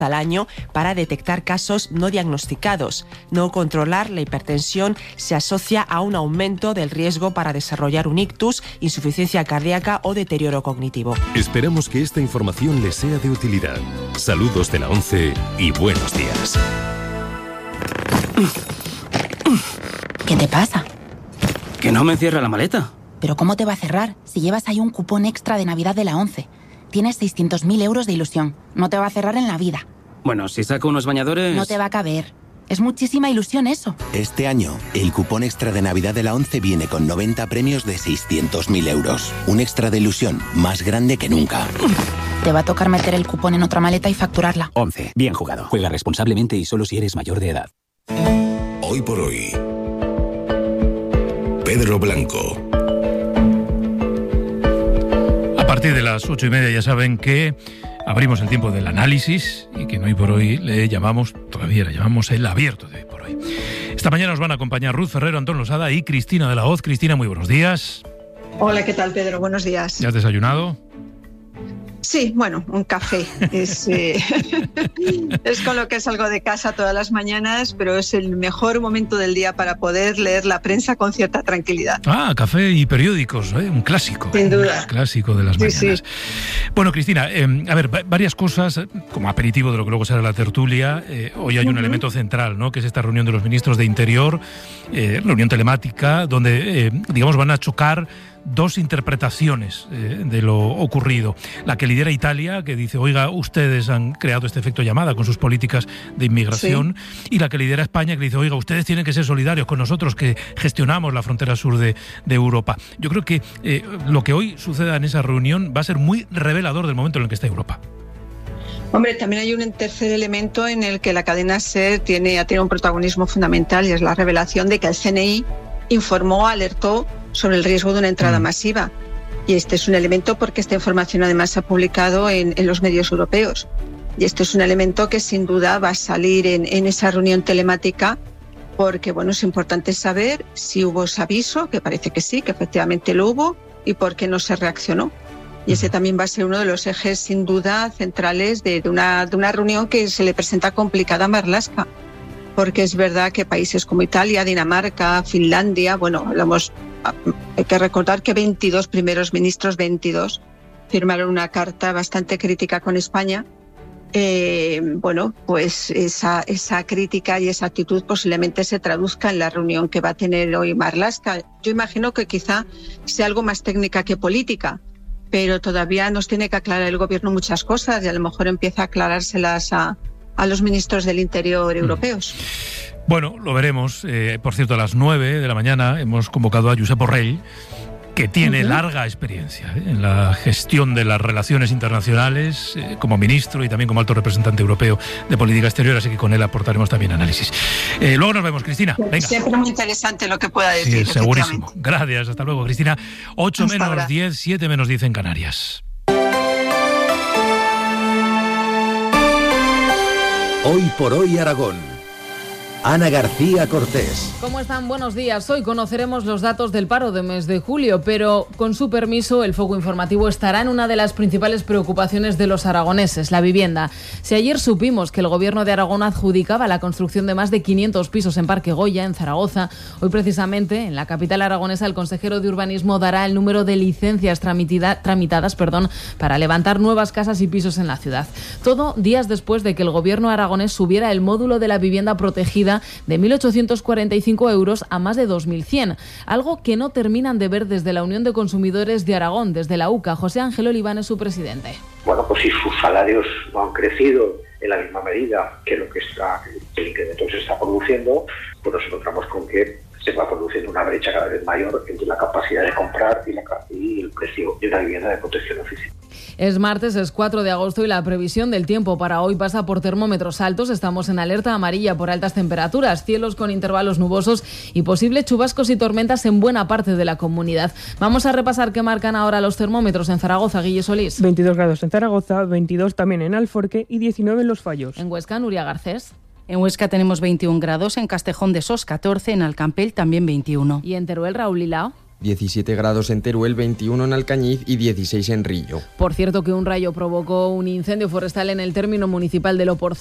al año para detectar casos no diagnosticados. No controlar la hipertensión se asocia a un aumento del riesgo para desarrollar un ictus, insuficiencia cardíaca o deterioro cognitivo. Esperamos que esta información les sea de utilidad. Saludos de la ONCE y buenos días. ¿Qué te pasa? Que no me cierra la maleta. ¿Pero cómo te va a cerrar si llevas ahí un cupón extra de Navidad de la ONCE? Tienes 600.000 euros de ilusión. No te va a cerrar en la vida. Bueno, si saco unos bañadores... No te va a caber. Es muchísima ilusión eso. Este año, el cupón extra de Navidad de la ONCE viene con 90 premios de 600.000 euros. Un extra de ilusión más grande que nunca. Te va a tocar meter el cupón en otra maleta y facturarla. ONCE. Bien jugado. Juega responsablemente y solo si eres mayor de edad. Hoy por hoy. Pedro Blanco. A partir de las 8:30 ya saben que abrimos el tiempo del análisis y que hoy por hoy le llamamos el abierto de hoy por hoy. Esta mañana nos van a acompañar Ruth Ferrero, Antón Losada y Cristina de la Hoz. Cristina, muy buenos días. Hola, ¿qué tal, Pedro? Buenos días. ¿Ya has desayunado? Sí, bueno, un café. Es con lo que salgo de casa todas las mañanas, pero es el mejor momento del día para poder leer la prensa con cierta tranquilidad. Ah, café y periódicos, un clásico. Sin duda. Un clásico de las mañanas. Sí. Bueno, Cristina, a ver, varias cosas, como aperitivo de lo que luego será la tertulia. Hoy hay un elemento central, ¿no?, que es esta reunión de los ministros de Interior, reunión telemática, donde, digamos, van a chocar dos interpretaciones de lo ocurrido. La que lidera Italia, que dice, oiga, ustedes han creado este efecto llamada con sus políticas de inmigración, sí. Y la que lidera España, que dice, oiga, ustedes tienen que ser solidarios con nosotros que gestionamos la frontera sur de Europa. Yo creo que lo que hoy suceda en esa reunión va a ser muy revelador del momento en el que está Europa. Hombre, también hay un tercer elemento en el que la cadena SER tiene un protagonismo fundamental, y es la revelación de que el CNI alertó sobre el riesgo de una entrada masiva. Y este es un elemento porque esta información además se ha publicado en los medios europeos. Y este es un elemento que sin duda va a salir en esa reunión telemática, porque bueno, es importante saber si hubo ese aviso, que parece que sí, que efectivamente lo hubo, y por qué no se reaccionó. Y ese también va a ser uno de los ejes sin duda centrales de una reunión que se le presenta complicada a Marlaska. Porque es verdad que países como Italia, Dinamarca, Finlandia, bueno, hay que recordar que 22 primeros ministros, 22, firmaron una carta bastante crítica con España. Bueno, pues esa crítica y esa actitud posiblemente se traduzca en la reunión que va a tener hoy Marlaska. Yo imagino que quizá sea algo más técnica que política, pero todavía nos tiene que aclarar el gobierno muchas cosas y a lo mejor empieza a aclarárselas a los ministros del Interior europeos. Bueno, lo veremos. Por cierto, a las 9 de la mañana hemos convocado a Josep Borrell, que tiene larga experiencia en la gestión de las relaciones internacionales como ministro y también como alto representante europeo de política exterior, así que con él aportaremos también análisis. Luego nos vemos, Cristina. Venga. Siempre muy interesante lo que pueda decir. Sí, segurísimo. Gracias, hasta luego, Cristina. 8 menos 10, 7 menos 10 en Canarias. Hoy por hoy Aragón. Ana García Cortés. ¿Cómo están? Buenos días. Hoy conoceremos los datos del paro de mes de julio, pero con su permiso el foco informativo estará en una de las principales preocupaciones de los aragoneses, la vivienda. Si ayer supimos que el gobierno de Aragón adjudicaba la construcción de más de 500 pisos en Parque Goya, en Zaragoza, hoy precisamente en la capital aragonesa el consejero de Urbanismo dará el número de licencias tramitadas para levantar nuevas casas y pisos en la ciudad. Todo días después de que el gobierno aragonés subiera el módulo de la vivienda protegida de 1.845 euros a más de 2.100, algo que no terminan de ver desde la Unión de Consumidores de Aragón, desde la UCA. José Ángel Oliván es su presidente. Bueno, pues si sus salarios no han crecido en la misma medida que lo que el incremento se está produciendo, pues nos encontramos con que se va produciendo una brecha cada vez mayor entre la capacidad de comprar y el precio de una vivienda de protección oficial. Es martes, es 4 de agosto y la previsión del tiempo para hoy pasa por termómetros altos. Estamos en alerta amarilla por altas temperaturas, cielos con intervalos nubosos y posibles chubascos y tormentas en buena parte de la comunidad. Vamos a repasar qué marcan ahora los termómetros en Zaragoza, Guille Solís. 22 grados en Zaragoza, 22 también en Alforque y 19 en Los Fallos. En Huesca, Nuria Garcés. En Huesca tenemos 21 grados, en Castejón de Sos 14, en Alcampell también 21. ¿Y en Teruel, Raúl Lilao? 17 grados en Teruel, 21 en Alcañiz y 16 en Rillo. Por cierto, que un rayo provocó un incendio forestal en el término municipal de Loporzo.